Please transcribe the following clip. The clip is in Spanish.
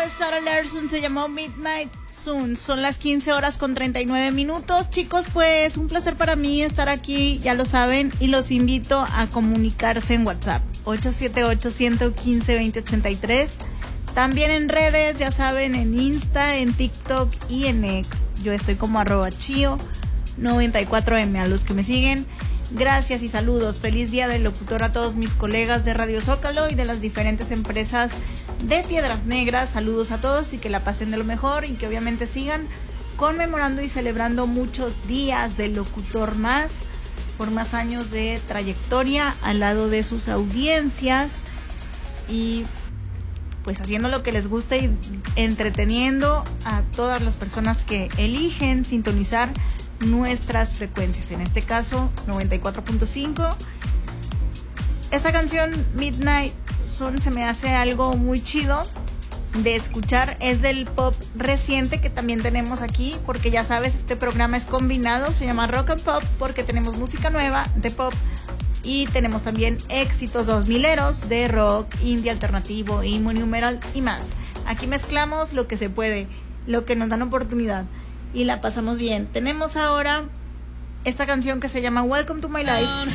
Sarah Larson, se llamó Midnight Soon. Son las 15 horas con 39 minutos. Chicos, pues un placer para mí estar aquí, ya lo saben, y los invito a comunicarse en WhatsApp 878-115-2083. También en redes, ya saben, en Insta, en TikTok y en X. Yo estoy como @chio94m. A los que me siguen, gracias y saludos. Feliz día del locutor a todos mis colegas de Radio Zócalo y de las diferentes empresas de Piedras Negras. Saludos a todos y que la pasen de lo mejor y que obviamente sigan conmemorando y celebrando muchos días del locutor más, por más años de trayectoria al lado de sus audiencias y pues haciendo lo que les gusta y entreteniendo a todas las personas que eligen sintonizar nuestras frecuencias, en este caso 94.5. Esta canción Midnight Sun se me hace algo muy chido de escuchar. Es del pop reciente que también tenemos aquí, porque ya sabes, este programa es combinado, se llama Rock and Pop porque tenemos música nueva de pop y tenemos también éxitos 2000eros de rock, indie, alternativo, emo, new metal y más. Aquí mezclamos lo que se puede, lo que nos dan oportunidad y la pasamos bien. Tenemos ahora esta canción que se llama Welcome to My Life